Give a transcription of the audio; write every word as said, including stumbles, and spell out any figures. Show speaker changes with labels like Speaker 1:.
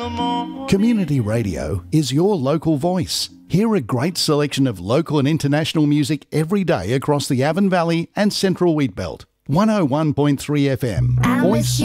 Speaker 1: the morning.
Speaker 2: Community radio is your local voice. Hear a great selection of local and international music every day across the Avon Valley and Central Wheatbelt. one oh one point three F M. Voice